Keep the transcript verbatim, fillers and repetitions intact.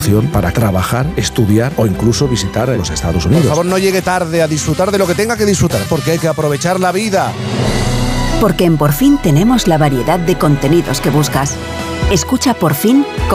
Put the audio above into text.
para trabajar, estudiar o incluso visitar los Estados Unidos. Por favor, no llegue tarde a disfrutar de lo que tenga que disfrutar, porque hay que aprovechar la vida. Porque en Por Fin tenemos la variedad de contenidos que buscas. Escucha Por Fin